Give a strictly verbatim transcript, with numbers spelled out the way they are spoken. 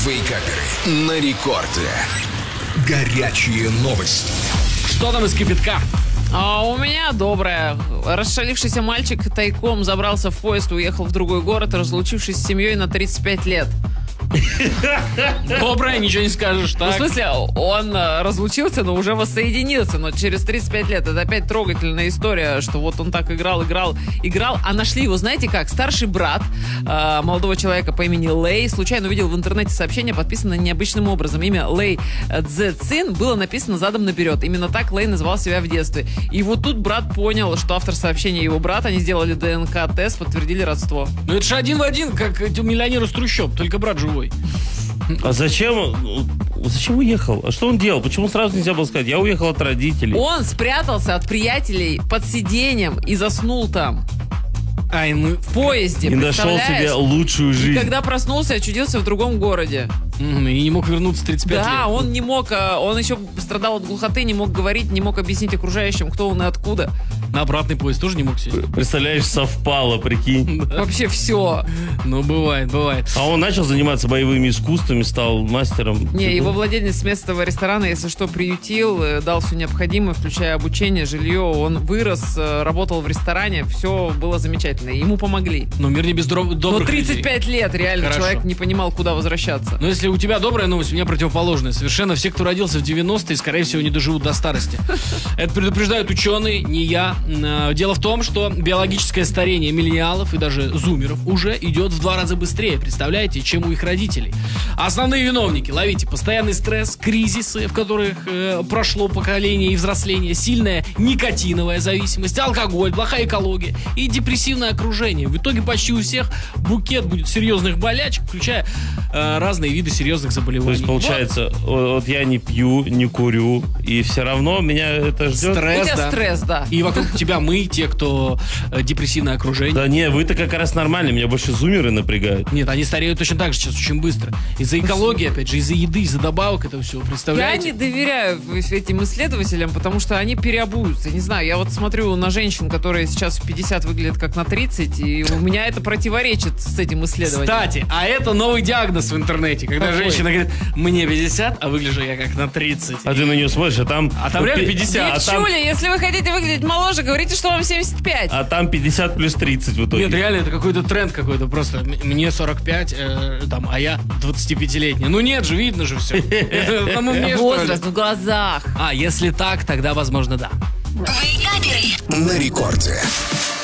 Вейкаперы на рекорде. Горячие новости. Что там из кипятка? А у меня доброе. Расшалившийся мальчик тайком забрался в поезд, уехал в другой город, разлучившись с семьей на тридцать пять лет. Доброе, ничего не скажешь, Ну, в так? смысле, он э, разлучился, но уже воссоединился. Но через тридцать пять лет. Это опять трогательная история, что вот он так играл, играл, играл. А нашли его, знаете как? Старший брат э, молодого человека по имени Лэй случайно увидел в интернете сообщение, подписанное необычным образом. Имя Лэй Цзэцин было написано задом наперед. Именно так Лэй называл себя в детстве. И вот тут брат понял, что автор сообщения его брат. Они сделали ДНК-тест, подтвердили родство. Ну это же один в один, как эти миллионер из трущоб, только брат живой. А зачем? Зачем уехал? А что он делал? Почему сразу нельзя было сказать? Я уехал от родителей. Он спрятался от приятелей под сиденьем и заснул там. Ай, ну... В поезде, И нашел представляешь? себе лучшую жизнь. И когда проснулся, очутился в другом городе. м, И не мог вернуться тридцать пять лет. Да, он не мог, а, он еще страдал от глухоты, не мог говорить, не мог объяснить окружающим, кто он и откуда. На обратный поезд тоже не мог сесть. Представляешь, совпало, прикинь. Вообще все. Ну, бывает, бывает. А он начал заниматься боевыми искусствами, стал мастером. Не, его владелец местного ресторана, если что, приютил, э, дал все необходимое, включая обучение, жилье. Он вырос, э, работал в ресторане, все было замечательно. Ему помогли. Но мир не без дро- Но добрых тридцать людей. пять лет реально Хорошо. человек не понимал, куда возвращаться. Но если у тебя добрая новость, у меня противоположная. Совершенно все, кто родился в девяностые, скорее всего, не доживут до старости. Это предупреждают ученые, не я. Э, Дело в том, что биологическое старение миллениалов и даже зумеров уже идет в два раза быстрее, представляете, чем у их родителей. Основные виновники, ловите, постоянный стресс, кризисы, в которых э, прошло поколение и взросление, сильная никотиновая зависимость, алкоголь, плохая экология и депрессивное окружение. В итоге почти у всех букет будет серьезных болячек, включая э, разные виды серьезных То заболеваний. есть, получается, вот. вот я не пью, не курю, и все равно меня это Вот. ждет. У Стресс, тебя да. стресс, да. И вокруг тебя мы, те, кто э, депрессивное окружение. Да не, вы-то как раз нормально, меня больше зумеры напрягают. Нет, они стареют точно так же сейчас очень быстро. Из-за экологии, опять же, из-за еды, из-за добавок это все, Я представляете? не доверяю этим исследователям, потому что они переобуются. Не знаю, я вот смотрю на женщин, которые сейчас в пятьдесят выглядят как на тридцать, и у меня это противоречит с этим исследованием. Кстати, а это новый диагноз в интернете, когда Какой? женщина говорит, мне пятьдесят, а выгляжу я как на тридцать. А ты на нее смотришь, а там... А там реально пятьдесят. А там, Девчуля, если вы хотите выглядеть моложе, говорите, что вам семьдесят пять. а там пятьдесят плюс тридцать в итоге. Нет, реально, это какой-то тренд какой-то, просто м- мне сорок пять, э, там, а я двадцатипятилетний. Ну нет же, видно же все. Это там у меня, что ли? Возраст в глазах. А, если так, тогда, возможно, да. На рекорде.